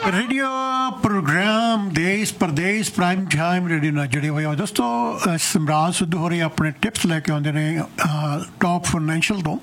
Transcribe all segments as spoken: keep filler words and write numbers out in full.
Radio programme देश प्रदेश prime time radio ਨਾਲ ਜੁੜੇ ਹੋਏ ਹੋ ਦੋਸਤੋ। ਸਿਮਰਾਨ ਸਿੱਧੂ ਹੋਰੀ ਆਪਣੇ ਟਿਪਸ ਲੈ ਕੇ ਆਉਂਦੇ ਨੇ ਟੌਪ ਫਾਈਨੈਂਸ਼ੀਅਲ ਤੋਂ।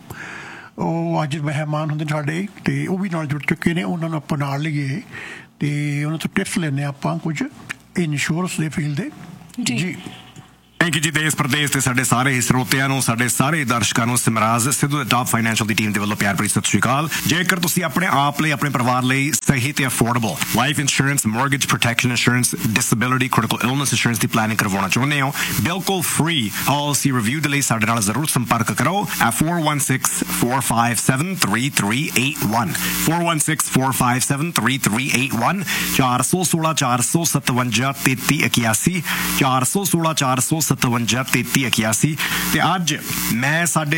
ਉਹ ਅੱਜ ਮਹਿਮਾਨ ਹੁੰਦੇ ਸਾਡੇ ਅਤੇ ਉਹ ਵੀ ਨਾਲ ਜੁੜ ਚੁੱਕੇ ਨੇ, ਉਹਨਾਂ ਨੂੰ ਆਪਾਂ ਨਾਲ ਲਈਏ ਅਤੇ ਉਹਨਾਂ ਤੋਂ ਟਿਪਸ ਲੈਂਦੇ ਆਪਾਂ ਕੁਝ ਇੰਸ਼ੋਰੈਂਸ ਦੇ ਫੀਲਡ ਦੇ। ਜੀ ਥੈਂਕ ਯੂ ਜੀ। ਦੇਸ਼ ਪ੍ਰਦੇਸ਼ ਤੇ ਸਾਡੇ ਸਾਰੇ ਸਰੋਤਿਆਂ ਨੂੰ, ਸਾਡੇ ਸਾਰੇ ਦਰਸ਼ਕਾਂ ਨੂੰ ਸਿਮਰਾਜ ਸਿੱਧੂ ਦੇ ਟਾਪ ਫਾਈਨੈਂਸ਼ੀਅਲ ਦੀ ਟੀਮ ਦੇ ਵੱਲੋਂ ਪਿਆਰ ਭਰੀ ਸਤਿ ਸ਼੍ਰੀ ਅਕਾਲ। ਜੇਕਰ ਤੁਸੀਂ ਆਪਣੇ ਆਪ ਲਈ, ਆਪਣੇ ਪਰਿਵਾਰ ਲਈ ਸਹੀ ਤੇ affordable life insurance, mortgage protection insurance, disability, critical illness insurance ਦੀ ਪਲੈਨਿੰਗ ਕਰਵਾਉਣਾ ਚਾਹੁੰਦੇ ਹੋ, ਬਿਲਕੁਲ ਫ੍ਰੀ ਪਾਲਿਸੀ ਰਿਵਿਊ ਦੇ ਲਈ ਸਾਡੇ ਨਾਲ ਜ਼ਰੂਰ ਸੰਪਰਕ ਕਰੋ at four one six, four five seven, three three eight one four one six, four five seven, three three eight one ਚਾਰ ਸੌ ਸੋਲਾਂ ਚਾਰ ਸੌ ਸਤਵੰਜਾ ਤੇਤੀ ਇਕਿਆਸੀ ਚਾਰ ਸੌ ਸੋਲਾਂ ਚਾਰ ਸੌ ਸਤਵੰਜਾ ਤੇਤੀ ਇਕਿਆਸੀ। ਤੇ ਅੱਜ ਮੈਂ ਸਾਡੇ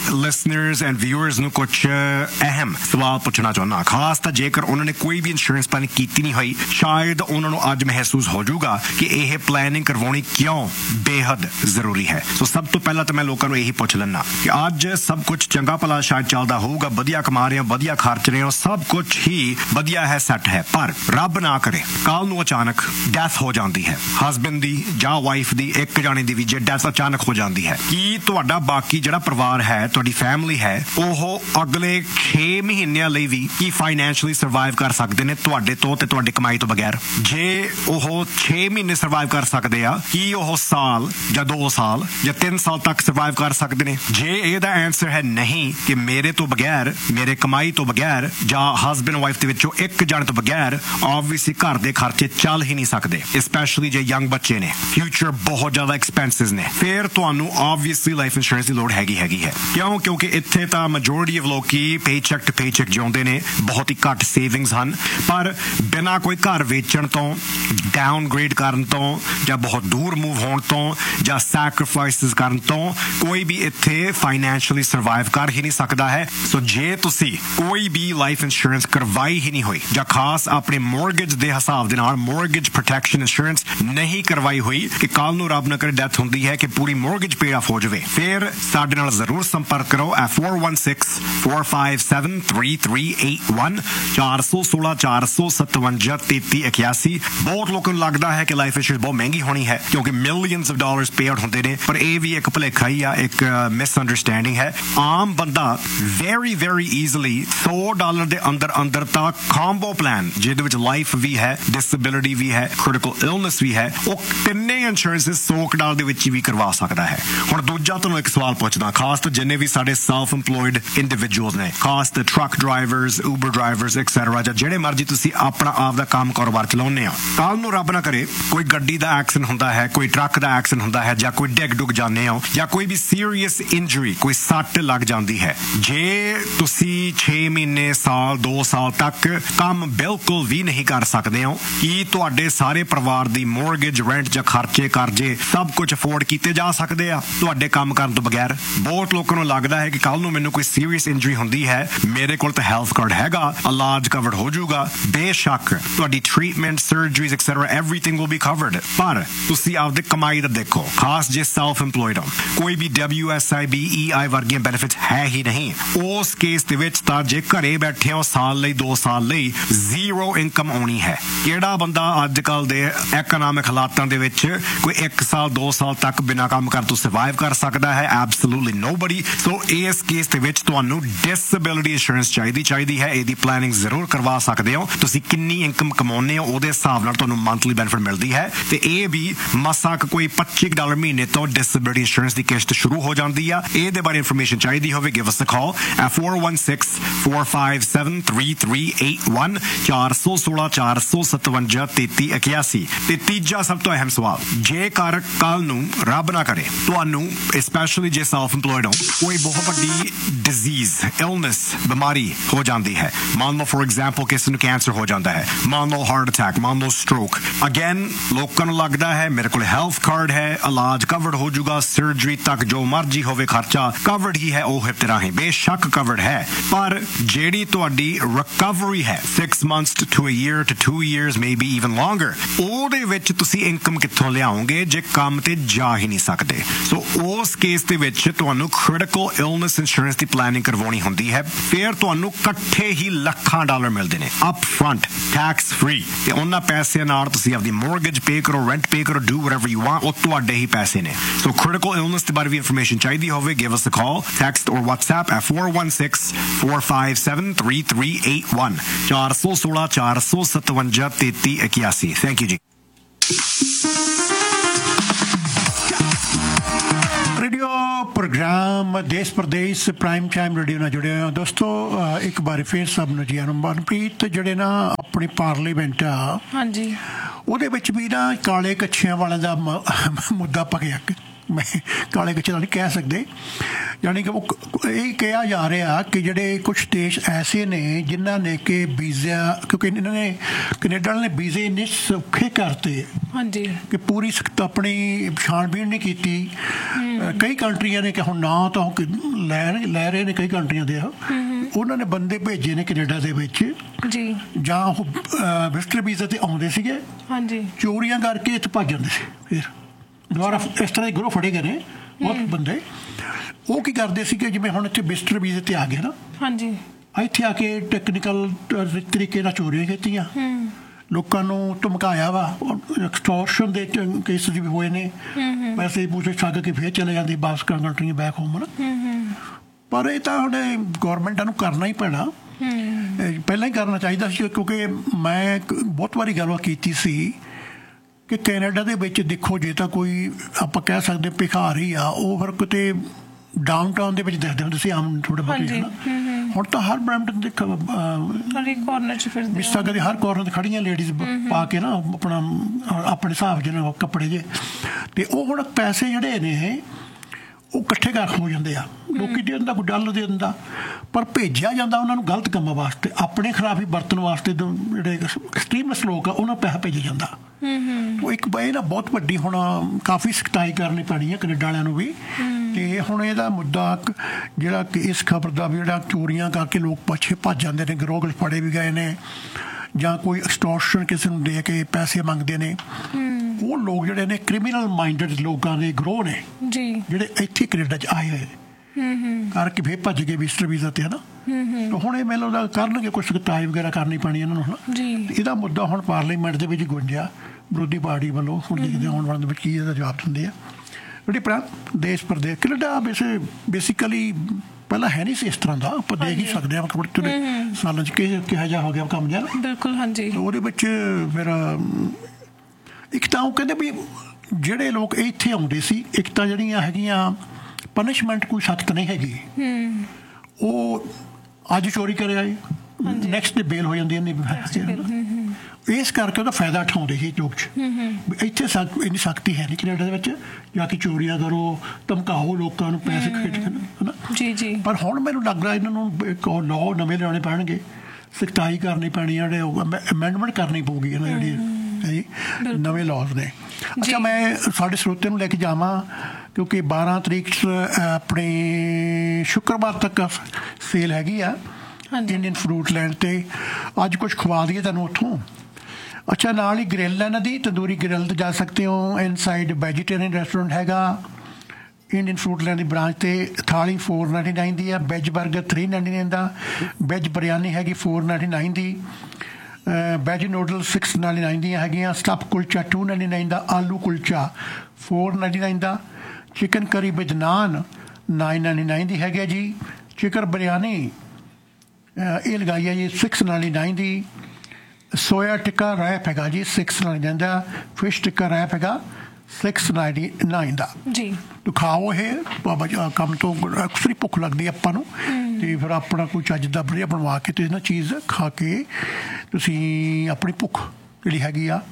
ਲਿਸਨਰਸ ਐਂਡ ਵਿਊਅਰਸ ਨੂੰ ਕੁਛ ਅਹਿਮ ਸਵਾਲ ਪੁੱਛਣਾ ਚਾਹੁੰਦਾ, ਖਾਸ ਤਾਂ ਜੇਕਰ ਉਹਨਾਂ ਨੇ ਕੋਈ ਵੀ ਇੰਸ਼ੋਰੈਂਸ ਪਲਾਨ ਕੀਤੀ ਨਹੀਂ ਹੋਈ। ਸ਼ਾਇਦ ਉਹਨਾਂ ਨੂੰ ਅੱਜ ਮਹਿਸੂਸ ਹੋ ਜਾਊਗਾ ਕਿ ਇਹ ਪਲੈਨਿੰਗ ਕਰਵਾਉਣੀ ਕਿਉਂ ਬੇਹੱਦ ਜ਼ਰੂਰੀ ਹੈ। ਸੋ ਸਭ ਤੋਂ ਪਹਿਲਾਂ ਤਾਂ ਮੈਂ ਲੋਕਾਂ ਨੂੰ ਇਹੀ ਪੁੱਛ ਲੈਂਦਾ ਕਿ ਅੱਜ ਸਭ ਕੁਛ ਚੰਗਾ ਭਲਾ ਸ਼ਾਇਦ ਚੱਲਦਾ ਹੋਊਗਾ, ਵਧੀਆ ਕਮਾ ਰਹੇ ਹੋ, ਵਧੀਆ ਖਰਚ ਰਹੇ ਹੋ, ਸਭ ਕੁਛ ਹੀ ਵਧੀਆ ਹੈ, ਸੈੱਟ ਹੈ, ਪਰ ਰੱਬ ਨਾ ਕਰੇ ਕੱਲ ਨੂੰ ਅਚਾਨਕ ਡੈਥ ਹੋ ਜਾਂਦੀ ਹੈ, ਹਸਬੈਂਡ ਦੀ ਜਾਂ ਵਾਈਫ ਦੀ, ਇੱਕ ਜਾਣੇ ਦੀ ਵੀ ਜੇ ਡੈਥ ਅਚਾਨਕ ਹੋ ਜਾਂਦੀ ਹੈ, ਕੀ ਤੁਹਾਡਾ ਬਾਕੀ ਜਿਹੜਾ ਪਰਿਵਾਰ ਹੈ, ਤੁਹਾਡੀ ਫੈਮਿਲੀ ਹੈ, ਉਹ ਅਗਲੇ ਛੇ ਮਹੀਨਿਆਂ ਲਈ ਵੀ ਕੀ ਫਾਈਨੈਂਸ਼ੀਅਲੀ ਸਰਵਾਈਵ ਕਰ ਸਕਦੇ ਨੇ ਤੁਹਾਡੇ ਤੋਂ ਤੇ ਤੁਹਾਡੀ ਕਮਾਈ ਤੋਂ ਬਗੈਰ? ਜੇ ਉਹ ਛੇ ਮਹੀਨੇ ਸਰਵਾਈਵ ਕਰ ਸਕਦੇ ਆ, ਕੀ ਉਹ ਸਾਲ ਜਾਂ ਦੋ ਸਾਲ ਜਾਂ ਤਿੰਨ ਸਾਲ ਤੱਕ ਸਰਵਾਈਵ ਕਰ ਸਕਦੇ ਨੇ? ਜੇ ਇਹਦਾ ਆਨਸਰ ਹੈ ਨਹੀਂ, ਕਿ ਮੇਰੇ ਤੋਂ ਬਗੈਰ, ਮੇਰੇ ਕਮਾਈ ਤੋਂ ਬਗੈਰ ਜਾਂ ਹਸਬੈਂਡ ਵਾਈਫ ਦੇ ਵਿੱਚੋਂ ਇੱਕ ਜਾਣੇ ਤੋਂ ਬਗੈਰ ਆਬਵੀਅਸਲੀ ਘਰ ਦੇ ਖਰਚੇ ਚੱਲ ਹੀ ਨਹੀਂ ਸਕਦੇ, ਸਪੈਸ਼ਲੀ ਜੇ ਯੰਗ ਬੱਚੇ ਨੇ, ਫਿਊਚਰ ਬਹੁਤ ਜ਼ਿਆਦਾ ਐਕਸਪੈਂਸਿਸ ਨੇ, ਫਿਰ ਤੁਹਾਨੂੰ ਆਬਵੀਅਸਲੀ ਲਾਈਫ ਇੰਸ਼ੋਰੈਂਸ ਦੀ ਲੋੜ ਹੈਗੀ ਹੈਗੀ ਹੈ। ਕਿਉਂ? ਕਿਉਂਕਿ ਇੱਥੇ ਤਾਂ ਮੈਜੋਰਿਟੀ ਆਫ ਲੋਕੀ ਪੇਚੈਕ ਟੂ ਪੇਚੈਕ ਜਿਉਂਦੇ ਨੇ, ਬਹੁਤ ਹੀ ਘੱਟ ਸੇਵਿੰਗਸ ਹਨ, ਪਰ ਬਿਨਾਂ ਕੋਈ ਘਰ ਵੇਚਣ ਤੋਂ, ਡਾਊਨਗ੍ਰੇਡ ਕਰਨ ਤੋਂ, ਜਾਂ ਬਹੁਤ ਦੂਰ ਮੂਵ ਹੋਣ ਤੋਂ, ਜਾਂ ਸੈਕਰੀਫਾਈਸਿਸ ਕਰਨ ਤੋਂ ਕੋਈ ਵੀ ਇੱਥੇ ਫਾਈਨੈਂਸ਼ੀਅਲੀ ਸਰਵਾਈਵ ਕਰ ਹੀ ਨਹੀਂ ਸਕਦਾ ਹੈ। ਸੋ ਜੇ ਤੁਸੀਂ ਕੋਈ ਵੀ ਲਾਈਫ ਇੰਸ਼ੋਰੈਂਸ ਕਰਵਾਈ ਹੀ ਨਹੀਂ ਹੋਈ, ਜਾਂ ਖਾਸ ਆਪਣੇ ਮੋਰਗੇਜ ਦੇ ਹਿਸਾਬ ਦੇ ਨਾਲ ਮੋਰਗੇਜ ਪ੍ਰੋਟੈਕਸ਼ਨ ਇੰਸ਼ੋਰੈਂਸ ਨਹੀਂ ਕਰਵਾਈ ਹੋਈ ਕਿ ਕੱਲ ਨੂੰ ਰੱਬ ਨਾ ਕਰੇ ਡੈਥ ਹੁੰਦੀ ਹੈ ਕਿ ਪੂਰੀ ਮੋਰਗੇਜ ਪੇ ਆਫ ਹੋ ਜਾਵੇ, ਫਿਰ ਸਾਡੇ ਨਾਲ ਜ਼ਰੂਰ ਸੰਪਰਕ ਕਰੋ at four one six, four five seven, three three eight one ਚਾਰ ਸੌ ਸੋਲਾਂ ਚਾਰ ਸੌ ਸਤਵੰਜਾ ਤੇਤੀ ਇਕਿਆਸੀ। ਬਹੁਤ ਲੋਕਾਂ ਨੂੰ ਲੱਗਦਾ ਹੈ ਕਿ ਲਾਈਫ ਇੰਸ਼ੋਰੈਂਸ ਬਹੁਤ ਮਹਿੰਗੀ ਹੋਣੀ ਹੈ ਕਿਉਂਕਿ millions of dollars pay out ਹੁੰਦੇ ਨੇ, ਪਰ ਇਹ ਵੀ ਇੱਕ ਭੁਲੇਖਾ ਹੀ ਆ, ਇੱਕ ਮਿਸਅੰਡਰਸਟੈਂਡਿੰਗ ਹੈ। ਆਮ ਬੰਦਾ ਵੈਰੀ ਵੈਰੀ ਈਜ਼ੀਲੀ ਸੌ ਡਾਲਰ ਦੇ ਅੰਦਰ ਅੰਦਰ ਤਾਂ ਕੰਬੋ ਪਲਾਨ, ਜਿਹਦੇ ਵਿੱਚ ਲਾਈਫ ਵੀ ਹੈ, ਡਿਸੇਬਿਲਿਟੀ ਵੀ ਹੈ, ਕ੍ਰਿਟੀਕਲ ਇਲਨੈਸ ਵੀ ਹੈ, ਉਹ ਤਿੰਨੇ ਇੰਸ਼ੋਰੈਂਸਿਸ ਸੌ ਡਾਲਰ ਦੇ ਵਿੱਚ ਵੀ ਕਰਵਾ ਸਕਦਾ ਹੈ। ਹੁਣ ਦੂਜਾ ਤੁਹਾਨੂੰ ਇੱਕ ਸਵਾਲ ਪੁੱਛਦਾ, ਖਾਸ ਤਾਂ ਜਿੰਨੇ ਵੀ ਸਾਡੇ ਸੈਲਫ ਇੰਪਲੋਇਡ ਇੰਡੀਵਿਜੂਅਲਸ ਨੇ, ਖਾਸ ਤੇ truck drivers, Uber drivers etcetera, ਜਾਂ ਜਿਹੜੇ ਮਰਜ਼ੀ ਤੁਸੀਂ ਆਪਣਾ ਆਪ ਦਾ ਕੰਮ ਕਾਰੋਬਾਰ ਚਲਾਉਂਦੇ ਹੋ, ਕੱਲ ਨੂੰ ਰੱਬ ਨਾ ਕਰੇ ਕੋਈ ਗੱਡੀ ਦਾ ਐਕਸੀਡੈਂਟ ਹੁੰਦਾ ਹੈ, ਕੋਈ ਟਰੱਕ ਦਾ ਐਕਸੀਡੈਂਟ ਹੁੰਦਾ ਹੈ, ਜਾਂ ਕੋਈ ਡਿੱਗ ਡੁੱਗ ਜਾਂਦੇ ਹੋ, ਜਾਂ ਕੋਈ ਵੀ ਸੀਰੀਅਸ ਇੰਜਰੀ, ਕੋਈ ਸੱਟ ਲੱਗ ਜਾਂਦੀ ਹੈ, ਜੇ ਤੁਸੀਂ ਛੇ ਮਹੀਨੇ, ਸਾਲ, ਦੋ ਸਾਲ ਤੱਕ ਕੰਮ ਬਿਲਕੁਲ ਵੀ ਨਹੀਂ ਕਰ ਸਕਦੇ ਹੋ, ਕੀ ਤੁਹਾਡੇ ਸਾਰੇ ਪਰਿਵਾਰ ਦੀ ਮੋਰਗੇਜ, ਰੈਂਟ ਜਾਂ ਖਰਚੇ, ਕਰਜ਼ੇ ਸਭ ਕੁਝ ਅਫੋਰਡ ਕੀਤੇ ਜਾ ਸਕਦੇ ਆ ਤੁਹਾਡੇ ਕੰਮ ਕਰਨ ਤੋਂ ਬਗੈਰ? ਬਹੁਤ ਲੋਕਾਂ ਨੂੰ ਲੱਗਦਾ ਹੈ ਕਿ ਕੱਲ ਨੂੰ ਮੈਨੂੰ ਕੋਈ ਸੀਰੀਅਸ ਇੰਜਰੀ ਹੁੰਦੀ ਹੈ, ਮੇਰੇ ਕੋਲ ਤਾਂ ਹੈਲਥ ਕਾਰਡ ਹੈਗਾ, ਇਲਾਜ ਕਵਰਡ ਹੋ ਜਾਊਗਾ। ਬੇਸ਼ੱਕ ਤੁਹਾਡੀ treatment, surgeries etcetera everything will be covered, ਪਰ ਤੁਸੀਂ ਆਪਦੇ ਕਮਾਈ ਦਾ ਦੇਖੋ, ਖਾਸ ਜੇ ਸੈਲਫ ਇੰਪਲੋਇਡ ਹੋ, ਕੋਈ ਵੀ W S I B E ਆਈ ਵਰਗੀਆਂ ਬੈਨੀਫਿਟਸ ਹੈ ਹੀ ਨਹੀਂ। ਉਸ ਕੇਸ ਦੇ ਵਿੱਚ ਤਾਂ ਜੇ ਘਰੇ ਬੈਠੇ ਹੋ ਸਾਲ ਲਈ, ਦੋ ਸਾਲ ਲਈ ਜ਼ੀਰੋ ਇਨਕਮ ਆਉਣੀ ਹੈ। ਕਿਹੜਾ ਬੰਦਾ ਅੱਜ ਕੱਲ ਦੇ ਇਕਨੋਮਿਕ ਹਾਲਾਤਾਂ ਦੇ ਵਿੱਚ ਕੋਈ ਇੱਕ ਸਾਲ, ਦੋ ਸਾਲ ਤੱਕ ਬਿਨਾਂ ਕੰਮ ਕਰ ਤੋਂ ਸਰਵਾਈਵ ਕਰ ਸਕਦਾ ਹੈ? Absolutely nobody. ਸੋ ਇਸ ਕੇਸ ਦੇ ਵਿੱਚ ਤੁਹਾਨੂੰ ਡਿਸੇਬਿਲਿਟੀ ਇੰਸ਼ੋਰੈਂਸ ਚਾਹੀਦੀ ਚਾਹੀਦੀ ਹੈ। ਇਹਦੀ ਪਲੈਨਿੰਗ ਜ਼ਰੂਰ ਕਰਵਾ ਸਕਦੇ ਹੋ। ਤੁਸੀਂ ਕਿੰਨੀ ਇਨਕਮ ਕਮਾਉਂਦੇ ਹੋ ਉਹਦੇ ਹਿਸਾਬ ਨਾਲ ਤੁਹਾਨੂੰ ਮੰਥਲੀ ਬੈਨੀਫਿਟ ਮਿਲਦੀ ਹੈ, ਤੇ ਇਹ ਵੀ ਮਸਾਂ ਕੋਈ ਪੱਚੀ ਡਾਲਰ ਮਹੀਨੇ ਤੋਂ ਡਿਸੇਬਿਲਿਟੀ ਇੰਸ਼ੋਰੈਂਸ ਦੀ ਕਿਸ਼ਤ ਸ਼ੁਰੂ ਹੋ ਜਾਂਦੀ ਆ। ਇਹਦੇ ਬਾਰੇ ਇਨਫੋਰਮੇਸ਼ਨ ਚਾਹੀਦੀ ਹੋਵੇ, give us a call at four one six, four five seven, three three eight one ਚਾਰ ਸੌ ਸੋਲਾਂ ਚਾਰ ਸੌ ਸਤਵੰਜਾ ਤੇਤੀ ਇਕਿਆਸੀ। ਤੇ ਤੀਜਾ ਸਭ ਤੋਂ ਅਹਿਮ ਸਵਾਲ, ਜੇਕਰ ਕੱਲ ਨੂੰ ਰੱਬ ਨਾ ਕਰੇ ਤੁਹਾਨੂੰ, ਸਪੈਸ਼ਲੀ ਜੇ ਸੈਲਫ ਇੰਪਲੋਇਡ ਹੋ, ਕੋਈ ਬਹੁਤ ਵੱਡੀ ਡਿਜ਼ੀਜ਼, ਇਲਨੈਸ, ਬਿਮਾਰੀ ਹੋ ਜਾਂਦੀ ਹੈ, ਮੰਨ ਲਓ ਫੋਰ ਐਗਜ਼ਾਮਪਲ ਕਿਸੇ ਨੂੰ ਕੈਂਸਰ ਹੋ ਜਾਂਦਾ ਹੈ, ਮੰਨ ਲਓ ਹਾਰਟ ਅਟੈਕ, ਮੰਨ ਲਓ ਸਟ੍ਰੋਕ, ਅਗੇਨ ਲੋਕਾਂ ਨੂੰ ਲੱਗਦਾ ਹੈ ਮੇਰੇ ਕੋਲ ਹੈਲਥ ਕਾਰਡ ਹੈ, ਇਲਾਜ ਕਵਰਡ ਹੋ ਜਾਊਗਾ, ਸਰਜਰੀ ਤੱਕ ਜੋ ਮਰਜ਼ੀ ਹੋਵੇ ਖਰਚਾ ਕਵਰਡ ਹੀ ਹੈ, ਉਹ ਹਿੱਤ ਰਾਹੀਂ ਬੇਸ਼ੱਕ ਕਵਰਡ ਹੈ, ਪਰ ਜਿਹੜੀ ਤੁਹਾਡੀ ਰਿਕਵਰੀ ਹੈ six months to a year to two years, maybe even longer, ਉਹਦੇ ਵਿੱਚ ਤੁਸੀਂ ਇਨਕਮ ਕਿੱਥੋਂ ਲਿਆਓਗੇ ਜੇ ਕੰਮ ਕੰਮ ਤੇ ਜਾ ਹੀ ਨਹੀਂ ਸਕਦੇ। ਸੋ ਉਸ ਕੇਸ ਦੇ ਵਿੱਚ ਤੁਹਾਨੂੰ ਕ੍ਰਿਟੀਕਲ ਇਲਨੈਸ ਇੰਸ਼ੋਰੈਂਸ ਦੀ ਪਲੈਨਿੰਗ ਕਰਵਾਉਣੀ ਹੁੰਦੀ ਹੈ। ਫਿਰ ਤੁਹਾਨੂੰ ਇਕੱਠੇ ਹੀ ਲੱਖਾਂ ਡਾਲਰ ਮਿਲਦੇ ਨੇ ਅਪ ਫਰੰਟ, ਟੈਕਸ ਫ੍ਰੀ, ਤੇ ਉਹਨਾਂ ਪੈਸਿਆਂ ਨਾਲ ਤੁਸੀਂ ਆਪਦੀ ਮੋਰਗੇਜ ਪੇ ਕਰੋ, ਰੈਂਟ ਪੇ ਕਰੋ, ਡੂ ਵਟਐਵਰ ਯੂ ਵਾਂਟ, ਉਹ ਤੁਹਾਡੇ ਹੀ ਪੈਸੇ ਨੇ। ਸੋ ਕ੍ਰਿਟੀਕਲ ਇਲਨੈਸ ਦੇ ਬਾਰੇ ਵੀ ਇਨਫੋਰਮੇਸ਼ਨ ਚਾਹੀਦੀ ਹੋਵੇ, ਗਿਵ ਅਸ ਅ ਕਾਲ, ਟੈਕਸਟ ਔਰ WhatsApp at four one six, four five seven, three three eight one, ਚਾਰ ਸੌ ਸੋਲਾਂ ਚਾਰ ਸੌ ਸਤਵੰਜਾ ਤੇਤੀ ਇਕਿਆਸੀ। ਥੈਂਕ ਯੂ ਜੀ। ਰੇਡੀਓ ਪ੍ਰੋਗਰਾਮ ਦੇਸ਼ ਪ੍ਰਦੇਸ਼ ਪ੍ਰਾਈਮ ਟਾਈਮ ਰੇਡੀਓ ਨਾਲ ਜੁੜੇ ਹੋਏ ਹੋ ਦੋਸਤੋ। ਇੱਕ ਵਾਰੀ ਫਿਰ ਸਭ ਨੂੰ ਜੀ ਆਇਆਂ। ਮਨਪ੍ਰੀਤ, ਜਿਹੜੇ ਨਾ ਆਪਣੀ ਪਾਰਲੀਮੈਂਟ ਆ, ਹਾਂਜੀ, ਉਹਦੇ ਵਿੱਚ ਵੀ ਨਾ ਕਾਲੇ ਕੱਛਿਆਂ ਵਾਲਿਆਂ ਦਾ ਮੁੱਦਾ ਪਕਿਆ। ਮੈਂ ਕਾਲੇ ਕੱਛੇ ਨਹੀਂ ਕਹਿ ਸਕਦੇ, ਯਾਨੀ ਕਿ ਉਹ ਇਹ ਕਿਹਾ ਜਾ ਰਿਹਾ ਕਿ ਜਿਹੜੇ ਕੁਛ ਦੇਸ਼ ਐਸੇ ਨੇ ਜਿਨ੍ਹਾਂ ਨੇ ਕਿ ਵੀਜ਼ਾ, ਕਿਉਂਕਿ ਇਹਨਾਂ ਨੇ ਕੈਨੇਡਾ ਨੇ ਵੀਜ਼ੇ ਇੰਨੇ ਸੌਖੇ ਕਰਤੇ, ਹਾਂਜੀ, ਕਿ ਪੂਰੀ ਸਖਤ ਆਪਣੀ ਛਾਣਬੀਣ ਨਹੀਂ ਕੀਤੀ। ਕਈ ਕੰਟਰੀਆਂ ਨੇ ਕਿ ਹੁਣ ਨਾ ਤਾਂ ਲੈ ਲੈ ਰਹੇ ਨੇ, ਕਈ ਕੰਟਰੀਆਂ ਦੇ ਉਹਨਾਂ ਨੇ ਬੰਦੇ ਭੇਜੇ ਨੇ ਕੈਨੇਡਾ ਦੇ ਵਿੱਚ ਜੀ, ਜਾਂ ਉਹ ਵਿਜ਼ਟਰ ਵੀਜ਼ਾ ਤੇ ਆਉਂਦੇ ਸੀਗੇ, ਹਾਂਜੀ, ਚੋਰੀਆਂ ਕਰਕੇ ਇੱਥੇ ਭੱਜ ਜਾਂਦੇ ਸੀ। ਫਿਰ ਦੁਬਾਰਾ ਇਸ ਤਰ੍ਹਾਂ ਦੇ ਗਰੋਹ ਫੜੇ ਗਏ ਨੇ ਬਹੁਤ ਬੰਦੇ। ਉਹ ਕੀ ਕਰਦੇ ਸੀਗੇ, ਜਿਵੇਂ ਹੁਣ ਇੱਥੇ ਵਿਜ਼ਟਰ ਵੀਜ਼ੇ ਤੇ ਆ ਗਏ ਨਾ, ਹਾਂਜੀ, ਇੱਥੇ ਆ ਕੇ ਟੈਕਨੀਕਲ ਤਰੀਕੇ ਨਾਲ ਚੋਰੀਆਂ ਕੀਤੀਆਂ, ਲੋਕਾਂ ਨੂੰ ਧਮਕਾਇਆ ਵਾ, ਐਕਸਟੋਰਸ਼ਨ ਦੇ ਕੇਸ ਵੀ ਹੋਏ ਨੇ, ਪੈਸੇ ਪੂਸੇ ਛੱਗ ਕੇ ਫਿਰ ਚਲੇ ਜਾਂਦੇ ਵਾਪਸ ਕੰਟਰੀਆਂ ਬੈਕ ਹੋਮ ਨਾ। ਪਰ ਇਹ ਤਾਂ ਹੁਣ ਗੌਰਮੈਂਟਾਂ ਨੂੰ ਕਰਨਾ ਹੀ ਪੈਣਾ, ਪਹਿਲਾਂ ਹੀ ਕਰਨਾ ਚਾਹੀਦਾ ਸੀ। ਕਿਉਂਕਿ ਮੈਂ ਬਹੁਤ ਵਾਰੀ ਗੱਲਬਾਤ ਕੀਤੀ ਸੀ ਕਿ ਕੈਨੇਡਾ ਦੇ ਵਿੱਚ ਦੇਖੋ, ਜੇ ਤਾਂ ਕੋਈ ਆਪਾਂ ਕਹਿ ਸਕਦੇ ਭਿਖਾਰੀ ਆ, ਉਹ ਫਿਰ ਕਿਤੇ ਡਾਊਨ ਟਾਊਨ ਦੇ ਵਿੱਚ ਦੇਖਦੇ ਹੁੰਦੇ ਸੀ ਆਮ ਥੋੜੇ ਬਹੁਤੇ। ਹੁਣ ਤਾਂ ਹਰ ਬਰੈਂਪਟਨ ਦੇ ਕੋਰਨਰ 'ਚ ਫਿਰਦੇ, ਮਿਸਾਂ ਕਦੇ ਹਰ ਕੋਰਨਰ 'ਤੇ ਖੜੀਆਂ ਲੇਡੀਜ਼ ਪਾ ਕੇ ਨਾ ਆਪਣਾ ਆਪਣੇ ਹਿਸਾਬ ਜਿਹੇ ਕੱਪੜੇ ਜੇ, ਤੇ ਉਹ ਹੁਣ ਪੈਸੇ ਜਿਹੜੇ ਨੇ ਉਹ ਇਕੱਠੇ ਕਰ ਹੋ ਜਾਂਦੇ ਆ। ਲੋਕੀ ਦੇ ਦਿੰਦਾ, ਕੋਈ ਡਾਲਰ ਦੇ ਦਿੰਦਾ, ਪਰ ਭੇਜਿਆ ਜਾਂਦਾ ਉਹਨਾਂ ਨੂੰ ਗਲਤ ਕੰਮਾਂ ਵਾਸਤੇ, ਆਪਣੇ ਖਿਲਾਫ ਹੀ ਵਰਤਣ ਵਾਸਤੇ। ਜਿਹੜੇ ਐਕਸਟ੍ਰੀਮਿਸਟ ਲੋਕ ਆ ਉਹਨਾਂ ਨੂੰ ਪੈਸਾ ਭੇਜਿਆ ਜਾਂਦਾ। ਉਹ ਇੱਕ ਇਹ ਨਾ ਬਹੁਤ ਵੱਡੀ ਹੁਣ ਕਾਫੀ ਸਖਤਾਈ ਕਰਨੀ ਪੈਣੀ ਹੈ ਕੈਨੇਡਾ ਵਾਲਿਆਂ ਨੂੰ ਵੀ। ਤੇ ਹੁਣ ਇਹਦਾ ਮੁੱਦਾ ਜਿਹੜਾ ਕਿ ਇਸ ਖਬਰ ਦਾ ਵੀ, ਜਿਹੜਾ ਚੋਰੀਆਂ ਕਰਕੇ ਲੋਕ ਪਿੱਛੇ ਭੱਜ ਜਾਂਦੇ ਨੇ, ਗਰੋਹ ਫੜੇ ਵੀ ਗਏ ਨੇ, ਜਾਂ ਕੋਈ ਐਕਸਟੋਰਸ਼ਨ ਕਿਸੇ ਨੂੰ ਦੇ ਕੇ ਪੈਸੇ ਮੰਗਦੇ ਨੇ, ਉਹ ਲੋਕ ਜਿਹੜੇ ਨੇ ਕ੍ਰਿਮੀਨਲ ਮਾਈਂਡਡ ਲੋਕਾਂ ਦੇ ਗਰੋਹ ਨੇ ਜੀ, ਜਿਹੜੇ ਇੱਥੇ ਕੈਨੇਡਾ 'ਚ ਆਏ ਹੋਏ ਕਰਕੇ ਫਿਰ ਭੱਜ ਗਏ ਵਿਜ਼ਟਰ ਵੀਜ਼ਾ ਤੇ, ਹੈ ਨਾ। ਹੁਣ ਇਹ ਮੈਨੂੰ ਲੱਗਦਾ ਕਰਨਗੇ, ਕੁਛ ਸਖਤਾਈ ਵਗੈਰਾ ਕਰਨੀ ਪੈਣੀ ਇਹਨਾਂ ਨੂੰ, ਹੈ ਨਾ। ਇਹਦਾ ਮੁੱਦਾ ਹੁਣ ਪਾਰਲੀਮੈਂਟ ਦੇ ਵਿੱਚ ਗੁੰਜਿਆ ਵਿਰੋਧੀ ਪਾਰਟੀ ਵੱਲੋਂ। ਹੁਣ ਦੇਖਦੇ ਆਉਣ ਵਾਲੇ ਦੇ ਵਿੱਚ ਕੀ ਇਹਦਾ ਜਵਾਬ ਦਿੰਦੇ ਆ। ਜਿਹੜੀ ਪ੍ਰਾ ਦੇਸ਼ ਪ੍ਰਦੇਸ਼ ਕੈਨੇਡਾ ਵੈਸੇ ਬੇਸਿਕਲੀ ਪਹਿਲਾਂ ਹੈ ਨਹੀਂ ਸੀ ਇਸ ਤਰ੍ਹਾਂ ਦਾ, ਆਪਾਂ ਦੇਖ ਹੀ ਸਕਦੇ ਹਾਂ ਥੋੜ੍ਹੇ ਥੋੜ੍ਹੇ ਸਾਲਾਂ 'ਚ ਕਿਹੋ ਕਿਹੋ ਜਿਹਾ ਹੋ ਗਿਆ ਕੰਮ ਜਿਹਾ। ਬਿਲਕੁਲ, ਹਾਂਜੀ। ਉਹਦੇ ਵਿੱਚ ਫਿਰ ਇੱਕ ਤਾਂ ਉਹ ਕਹਿੰਦੇ ਵੀ ਜਿਹੜੇ ਲੋਕ ਇੱਥੇ ਆਉਂਦੇ ਸੀ, ਇੱਕ ਤਾਂ ਜਿਹੜੀਆਂ ਹੈਗੀਆਂ ਪਨਿਸ਼ਮੈਂਟ ਕੋਈ ਸਖਤ ਨਹੀਂ ਹੈਗੀ। ਉਹ ਅੱਜ ਚੋਰੀ ਕਰਿਆ, ਨੈਕਸਟ ਡੇ ਬੇਲ ਹੋ ਜਾਂਦੀ ਹੈ। ਇਸ ਕਰਕੇ ਉਹਦਾ ਫਾਇਦਾ ਉਠਾਉਂਦੇ ਸੀ ਲੋਕ 'ਚ। ਇੱਥੇ ਇੰਨੀ ਸਖਤੀ ਹੈ ਨਹੀਂ ਕੈਨੇਡਾ ਦੇ ਵਿੱਚ, ਜਾ ਕੇ ਚੋਰੀਆਂ ਕਰੋ, ਧਮਕਾਓ ਲੋਕਾਂ ਨੂੰ, ਪੈਸੇ ਖੇਡ ਕੇ, ਹੈ ਨਾ ਜੀ ਜੀ। ਪਰ ਹੁਣ ਮੈਨੂੰ ਲੱਗਦਾ ਇਹਨਾਂ ਨੂੰ ਇੱਕ ਲਾਅ ਨਵੇਂ ਲਿਆਉਣੇ ਪੈਣਗੇ, ਸਖਤਾਈ ਕਰਨੀ ਪੈਣੀ, ਜਿਹੜੇ ਅਮੈਂਡਮੈਂਟ ਕਰਨੀ ਪਊਗੀ ਇਹਨਾਂ ਜਿਹੜੀ ਨਵੇਂ ਲਾਅ ਨੇ। ਅੱਛਾ, ਮੈਂ ਸਾਡੇ ਸਰੋਤੇ ਨੂੰ ਲੈ ਕੇ ਜਾਵਾਂ, ਕਿਉਂਕਿ ਬਾਰਾਂ ਤਰੀਕ ਆਪਣੇ ਸ਼ੁੱਕਰਵਾਰ ਤੱਕ ਸੇਲ ਹੈਗੀ ਆ ਇੰਡੀਅਨ ਫਰੂਟ ਲੈਂਡ 'ਤੇ। ਅੱਜ ਕੁਛ ਖਵਾ ਦਈਏ ਤੁਹਾਨੂੰ ਉੱਥੋਂ। ਅੱਛਾ, ਨਾਲ ਹੀ ਗ੍ਰਿਲ ਹੈ ਇਹਨਾਂ ਦੀ, ਤੰਦੂਰੀ ਗ੍ਰਿਲ 'ਤੇ ਜਾ ਸਕਦੇ ਹੋ। ਇਨਸਾਈਡ ਵੈਜੀਟੇਰੀਅਨ ਰੈਸਟੋਰੈਂਟ ਹੈਗਾ ਇੰਡੀਅਨ ਫਰੂਟ ਲੈਂਡ ਦੀ ਬ੍ਰਾਂਚ 'ਤੇ। ਥਾਲੀ ਫੋਰ ਨਾਈਨਟੀ ਨਾਈਨ ਦੀ ਆ, veg burger three ninety nine ਦਾ, ਵੈਜ ਬਿਰਿਆਨੀ ਹੈਗੀ ਫੋਰ ਨਾਈਨਟੀ ਨਾਈਨ ਦੀ, veg noodle six ninety nine ਦੀਆਂ ਹੈਗੀਆਂ, stuff kulcha to ninety nine ਦਾ, ਆਲੂ ਕੁਲਚਾ ਫੋਰ ਨਾਈਨਟੀ ਨਾਈਨ ਦਾ, chicken ਕਰੀ with naan nine ninety nine ਦੀ ਹੈਗੀ ਜੀ, ਚਿਕਨ ਬਿਰਿਆਨੀ ਇਹ ਲਗਾਈ ਹੈ ਜੀ ਸਿਕਸ ਨਾਈਨਟੀ ਨਾਈਨ ਦੀ, ਸੋਇਆ ਟਿੱਕਾ ਰੈਪ ਹੈਗਾ ਜੀ ਸਿਕਸ ਨਾਈਨਟੀ ਨਾਈਨ ਦਾ, ਫਿਸ਼ ਟਿੱਕਾ ਰੈਪ ਹੈਗਾ ਸਿਕਸ ਨਾਈਨਟੀ ਨਾਈਨ ਦਾ ਜੀ। ਤੂੰ ਖਾਓ, ਇਹ ਬਾਬਾ ਜੀ ਕੰਮ ਤੋਂ ਅਕਸਰ ਹੀ ਭੁੱਖ ਲੱਗਦੀ ਆਪਾਂ ਨੂੰ, ਅਤੇ ਫਿਰ ਆਪਣਾ ਕੋਈ ਚੱਜ ਦਾ ਵਧੀਆ ਬਣਵਾ ਕੇ ਅਤੇ ਨਾ ਚੀਜ਼ ਖਾ ਕੇ ਤੁਸੀਂ ਆਪਣੀ ਭੁੱਖ ਜਿਹੜੀ ਹੈਗੀ ਆ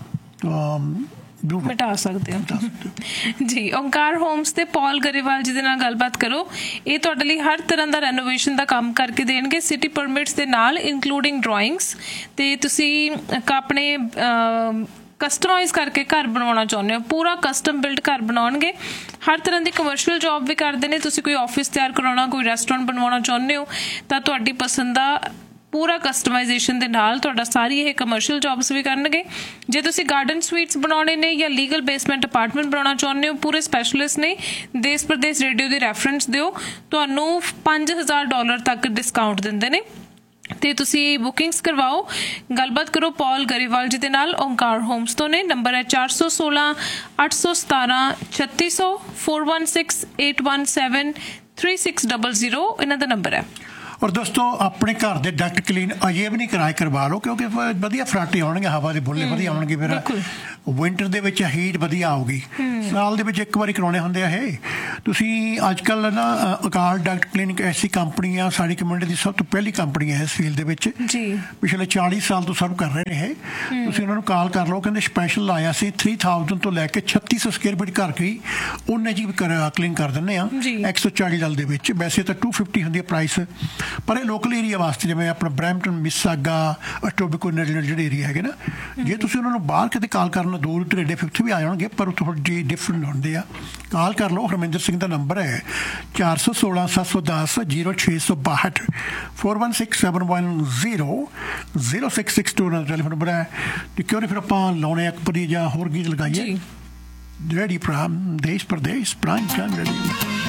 ਮਿਟਾ ਸਕਦੇ ਹੋ ਜੀ। ਓਂਕਾਰ ਹੋਮਸ ਤੇ ਪੌਲ ਗਰੇਵਾਲ ਜੀ ਦੇ ਨਾਲ ਗੱਲਬਾਤ ਕਰੋ। ਇਹ ਤੁਹਾਡੇ ਲਈ ਹਰ ਤਰ੍ਹਾਂ ਦਾ ਰੈਨੋਵੇਸ਼ਨ ਦਾ ਕੰਮ ਕਰਕੇ ਦੇਣਗੇ, ਸਿਟੀ ਪਰਮਿਟਸ ਦੇ ਨਾਲ, ਇਨਕਲੂਡਿੰਗ ਡਰਾਇੰਗਸ। ਤੇ ਤੁਸੀਂ ਆਪਣੇ ਕਸਟਮਾਈਜ਼ ਕਰਕੇ ਘਰ ਬਣਾਉਣਾ ਚਾਹੁੰਦੇ ਹੋ, ਪੂਰਾ ਕਸਟਮ ਬਿਲਡ ਘਰ ਬਣਾਉਣਗੇ। ਹਰ ਤਰ੍ਹਾਂ ਦੀ ਕਮਰਸ਼ੀਅਲ ਜੋਬ ਵੀ ਕਰਦੇ ਨੇ। ਤੁਸੀਂ ਕੋਈ ਆਫਿਸ ਤਿਆਰ ਕਰਾਉਣਾ, ਕੋਈ ਰੈਸਟੋਰੈਂਟ ਬਣਵਾਉਣਾ ਚਾਹੁੰਦੇ ਹੋ ਤਾਂ ਤੁਹਾਡੀ ਪਸੰਦ ਦਾ ਪੂਰਾ ਕਸਟਮਾਈਜੇਸ਼ਨ ਦੇ ਨਾਲ ਤੁਹਾਡਾ ਸਾਰੀ ਇਹ ਕਮਰਸ਼ੀਅਲ ਜੌਬਸ ਵੀ ਕਰਨਗੇ। ਜੇ ਤੁਸੀਂ ਗਾਰਡਨ ਸਵੀਟਸ ਬਣਾਉਣੇ ਨੇ ਜਾਂ ਲੀਗਲ ਬੇਸਮੈਂਟ ਅਪਾਰਟਮੈਂਟ ਬਣਾਉਣਾ ਚਾਹੁੰਦੇ ਹੋ, ਪੂਰੇ ਸਪੈਸ਼ਲਿਸਟ ਨੇ। ਦੇਸ਼ ਪ੍ਰਦੇਸ਼ ਰੇਡੀਓ ਦੀ ਰੈਫਰੈਂਸ ਦਿਓ, ਤੁਹਾਨੂੰ ਪੰਜ ਹਜ਼ਾਰ ਡਾਲਰ ਤੱਕ ਡਿਸਕਾਊਂਟ ਦਿੰਦੇ ਨੇ ਤੇ ਤੁਸੀਂ ਬੁਕਿੰਗਸ ਕਰਵਾਓ। ਗੱਲਬਾਤ ਕਰੋ ਪੌਲ ਗਰੇਵਾਲ ਜੀ ਦੇ ਨਾਲ, ਓਂਕਾਰ ਹੋਮਸ ਤੋਂ ਨੇ। ਨੰਬਰ ਹੈ ਚਾਰ ਸੌ ਸੋਲਾਂ ਅੱਠ ਸੌ ਸਤਾਰਾਂ ਛੱਤੀ ਸੌ four one six eight one seven three six double zero ਇਹਨਾਂ ਦਾ ਨੰਬਰ ਹੈ। ਔਰ ਦੋਸਤੋ ਆਪਣੇ ਘਰ ਦੇ ਡਕਟ ਕਲੀਨ ਅਜੇ ਵੀ ਨਹੀਂ ਕਰਾਏ, ਕਰਵਾ ਲਓ, ਕਿਉਂਕਿ ਵਧੀਆ ਫਰਾਟੇ ਆਉਣਗੇ, ਹਵਾ ਦੇ ਬੁੱਲੇ ਵਧੀਆ ਆਉਣਗੇ। ਫਿਰ ਵਿੰਟਰ ਦੇ ਵਿੱਚ ਹੀਟ ਵਧੀਆ ਆਊਗੀ। ਸਾਲ ਦੇ ਵਿੱਚ ਇੱਕ ਵਾਰੀ ਕਰਾਉਣੇ ਹੁੰਦੇ ਆ ਇਹ। ਤੁਸੀਂ ਅੱਜ ਕੱਲ੍ਹ ਨਾ ਅਕਾਲ ਡਕਟ ਕਲੀਨਿਕ ਐਸੀ ਕੰਪਨੀ ਆ, ਸਾਡੀ ਕਮਿਊਨਿਟੀ ਦੀ ਸਭ ਤੋਂ ਪਹਿਲੀ ਕੰਪਨੀ ਹੈ ਇਸ ਫੀਲਡ ਦੇ ਵਿੱਚ। ਪਿਛਲੇ ਚਾਲੀ ਸਾਲ ਤੋਂ ਸਰਵ ਕਰ ਰਹੇ ਨੇ ਇਹ। ਤੁਸੀਂ ਉਹਨਾਂ ਨੂੰ ਕਾਲ ਕਰ ਲਓ, ਕਹਿੰਦੇ ਸਪੈਸ਼ਲ ਲਾਇਆ ਸੀ ਥ੍ਰੀ ਥਾਊਜ਼ੈਂਡ ਤੋਂ ਲੈ ਕੇ ਛੱਤੀ ਸੌ ਸਕੁਅਰ ਫੀਟ ਘਰ ਕੇ ਉਹਨੇ ਜੀ ਕਲੀਨ ਕਰ ਦਿੰਦੇ ਆ ਇੱਕ ਸੌ ਚਾਲੀ ਦਲ ਦੇ ਵਿੱਚ। ਵੈਸੇ ਤਾਂ ਟੂ ਫਿਫਟੀ ਹੁੰਦੀ ਹੈ ਪ੍ਰਾਈਸ, ਪਰ ਇਹ ਲੋਕਲ ਏਰੀਆ ਵਾਸਤੇ, ਜਿਵੇਂ ਆਪਣਾ ਬਰੈਂਪਟਨ, ਮਿਸਾਗਾ, ਅਟੋਬਿਕੋ ਨੇੜੇ ਜਿਹੜੇ ਏਰੀਆ ਹੈਗੇ ਨਾ, ਜੇ ਤੁਸੀਂ ਉਹਨਾਂ ਨੂੰ ਬਾਹਰ ਕਿਤੇ ਕਾਲ ਕਰਨ ਦੂਰ ਢੇਡੇ ਫਿਫਥ ਵੀ ਆ ਜਾਣਗੇ, ਪਰ ਥੋੜ੍ਹੇ ਜਿਹੇ ਡਿਫਰੈਂਟ ਹੁੰਦੇ ਆ। ਕਾਲ ਕਰ ਲਓ। ਹਰਮਿੰਦਰ ਸਿੰਘ ਦਾ ਨੰਬਰ ਹੈ ਚਾਰ ਸੌ ਸੋਲਾਂ ਸੱਤ ਸੌ ਦਸ ਜੀਰੋ ਛੇ ਸੌ ਬਾਹਠ four one six seven one zero zero six six to the telephone number ਹੈ। ਤੇ ਕਿਉਂ ਨਹੀਂ ਫਿਰ ਆਪਾਂ ਲਾਉਣੇ ਇੱਕ ਪਰੀ ਜਾਂ ਹੋਰ ਗੀਤ ਲਗਾਈਏ। ਰੇਡੀ ਪ੍ਰਾਮ ਦੇਸ਼ ਪ੍ਰਦੇਸ਼ ਪ੍ਰਾਈਮ ਟਾਈਮ ਰੇਡੀਓ।